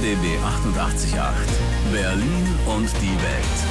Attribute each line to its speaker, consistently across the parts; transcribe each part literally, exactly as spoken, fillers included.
Speaker 1: B B achtundachtzig Komma acht. Berlin und die Welt.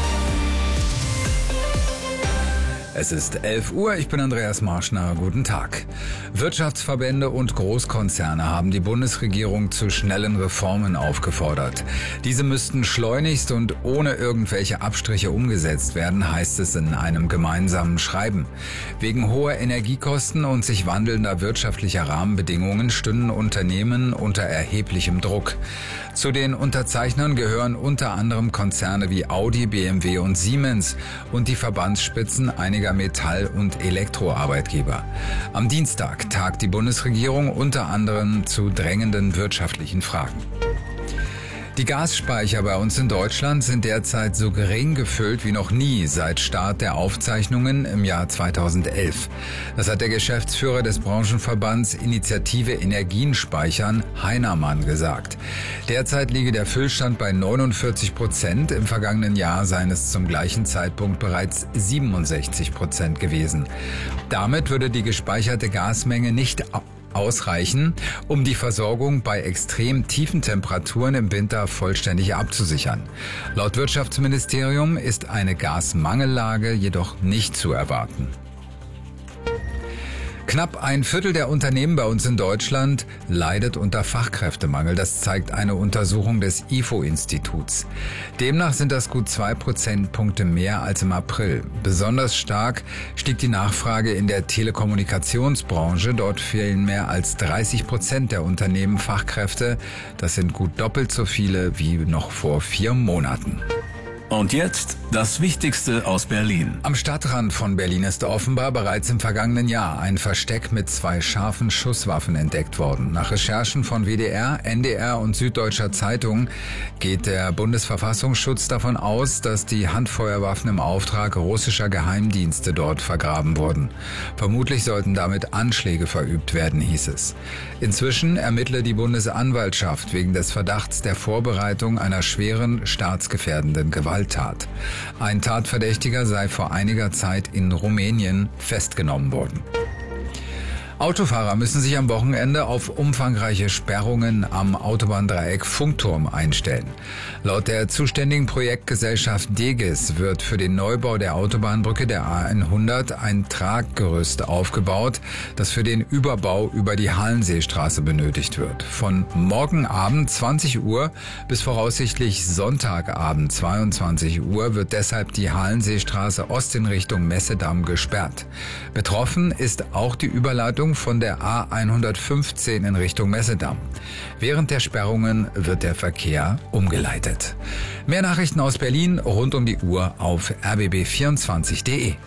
Speaker 2: Es ist elf Uhr, ich bin Andreas Marschner, guten Tag. Wirtschaftsverbände und Großkonzerne haben die Bundesregierung zu schnellen Reformen aufgefordert. Diese müssten schleunigst und ohne irgendwelche Abstriche umgesetzt werden, heißt es in einem gemeinsamen Schreiben. Wegen hoher Energiekosten und sich wandelnder wirtschaftlicher Rahmenbedingungen stünden Unternehmen unter erheblichem Druck. Zu den Unterzeichnern gehören unter anderem Konzerne wie Audi, B M W und Siemens und die Verbandsspitzen einiger Metall- und Elektroarbeitgeber. Am Dienstag tagt die Bundesregierung unter anderem zu drängenden wirtschaftlichen Fragen. Die Gasspeicher bei uns in Deutschland sind derzeit so gering gefüllt wie noch nie seit Start der Aufzeichnungen im Jahr zweitausendelf. Das hat der Geschäftsführer des Branchenverbands Initiative Energien speichern, Heinermann, gesagt. Derzeit liege der Füllstand bei neunundvierzig Prozent, im vergangenen Jahr seien es zum gleichen Zeitpunkt bereits siebenundsechzig Prozent gewesen. Damit würde die gespeicherte Gasmenge nicht ausreichen, um die Versorgung bei extrem tiefen Temperaturen im Winter vollständig abzusichern. Laut Wirtschaftsministerium ist eine Gasmangellage jedoch nicht zu erwarten. Knapp ein Viertel der Unternehmen bei uns in Deutschland leidet unter Fachkräftemangel. Das zeigt eine Untersuchung des I F O-Instituts. Demnach sind das gut zwei Prozentpunkte mehr als im April. Besonders stark stieg die Nachfrage in der Telekommunikationsbranche. Dort fehlen mehr als dreißig Prozent der Unternehmen Fachkräfte. Das sind gut doppelt so viele wie noch vor vier Monaten.
Speaker 1: Und jetzt das Wichtigste aus Berlin.
Speaker 2: Am Stadtrand von Berlin ist offenbar bereits im vergangenen Jahr ein Versteck mit zwei scharfen Schusswaffen entdeckt worden. Nach Recherchen von W D R, N D R und Süddeutscher Zeitung geht der Bundesverfassungsschutz davon aus, dass die Handfeuerwaffen im Auftrag russischer Geheimdienste dort vergraben wurden. Vermutlich sollten damit Anschläge verübt werden, hieß es. Inzwischen ermittle die Bundesanwaltschaft wegen des Verdachts der Vorbereitung einer schweren staatsgefährdenden Gewalttat. Ein Tatverdächtiger sei vor einiger Zeit in Rumänien festgenommen worden. Autofahrer müssen sich am Wochenende auf umfangreiche Sperrungen am Autobahndreieck Funkturm einstellen. Laut der zuständigen Projektgesellschaft Degis wird für den Neubau der Autobahnbrücke der A hundert ein Traggerüst aufgebaut, das für den Überbau über die Hallenseestraße benötigt wird. Von morgen Abend zwanzig Uhr bis voraussichtlich Sonntagabend zweiundzwanzig Uhr wird deshalb die Hallenseestraße Ost in Richtung Messedamm gesperrt. Betroffen ist auch die Überleitung von der A hundertfünfzehn in Richtung Messedamm. Während der Sperrungen wird der Verkehr umgeleitet. Mehr Nachrichten aus Berlin rund um die Uhr auf r b b vierundzwanzig punkt de.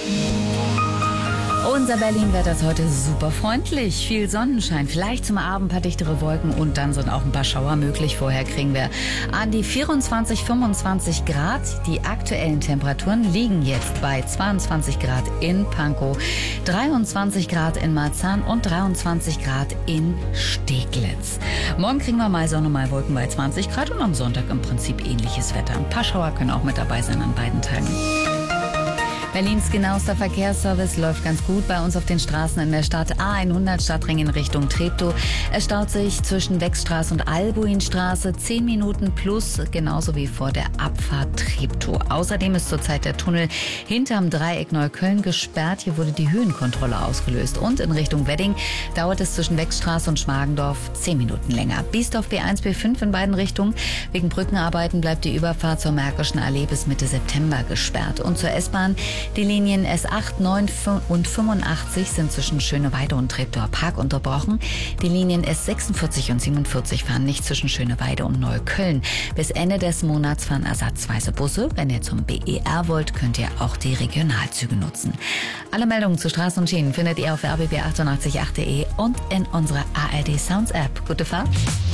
Speaker 3: Unser Berlin-Wetter ist heute super freundlich. Viel Sonnenschein, vielleicht zum Abend ein paar dichtere Wolken und dann sind auch ein paar Schauer möglich. Vorher kriegen wir an die vierundzwanzig, fünfundzwanzig Grad. Die aktuellen Temperaturen liegen jetzt bei zweiundzwanzig Grad in Pankow, dreiundzwanzig Grad in Marzahn und dreiundzwanzig Grad in Steglitz. Morgen kriegen wir mal Sonne, mal Wolken bei zwanzig Grad und am Sonntag im Prinzip ähnliches Wetter. Ein paar Schauer können auch mit dabei sein an beiden Tagen. Berlins genauester Verkehrsservice läuft ganz gut bei uns auf den Straßen in der Stadt. A hundert Stadtring in Richtung Treptow. Es staut sich zwischen Wechstraße und Albuinstraße zehn Minuten plus, genauso wie vor der Abfahrt Treptow. Außerdem ist zurzeit der Tunnel hinterm Dreieck Neukölln gesperrt. Hier wurde die Höhenkontrolle ausgelöst. Und in Richtung Wedding dauert es zwischen Wechstraße und Schmargendorf zehn Minuten länger. Biesdorf B eins, B fünf in beiden Richtungen. Wegen Brückenarbeiten bleibt die Überfahrt zur Märkischen Allee bis Mitte September gesperrt. Und zur S-Bahn: die Linien S acht, neun und fünfundachtzig sind zwischen Schöneweide und Treptower Park unterbrochen. Die Linien S sechsundvierzig und siebenundvierzig fahren nicht zwischen Schöneweide und Neukölln. Bis Ende des Monats fahren ersatzweise Busse. Wenn ihr zum B E R wollt, könnt ihr auch die Regionalzüge nutzen. Alle Meldungen zu Straßen und Schienen findet ihr auf r b b achtundachtzig Komma acht punkt de und in unserer A R D Sounds App. Gute Fahrt!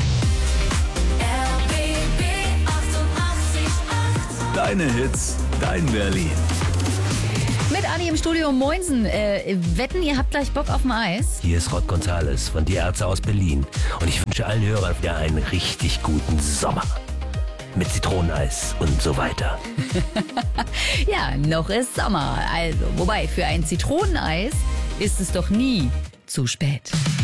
Speaker 1: Deine Hits, dein Berlin.
Speaker 3: Mit Adi im Studio. Moinsen. Äh, wetten, ihr habt gleich Bock auf dem Eis?
Speaker 4: Hier ist Rod Gonzales von Die Ärzte aus Berlin. Und ich wünsche allen Hörern wieder einen richtig guten Sommer. Mit Zitroneneis und so weiter.
Speaker 3: Ja, noch ist Sommer. Also, wobei, für ein Zitroneneis ist es doch nie zu spät.